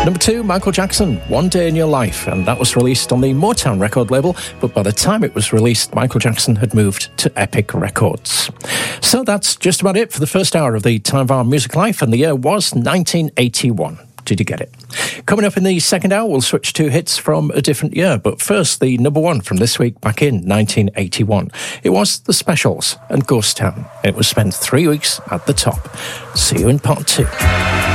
Number 2, Michael Jackson, One Day in Your Life, and that was released on the Motown record label, but by the time it was released, Michael Jackson had moved to Epic Records. So that's just about it for the first hour of the Time of Our Music Life, and the year was 1981. Did you get it? Coming up in the second hour, we'll switch to hits from a different year, but first, the number 1 from this week back in 1981. It was The Specials and Ghost Town. It was spent 3 weeks at the top. See you in part 2.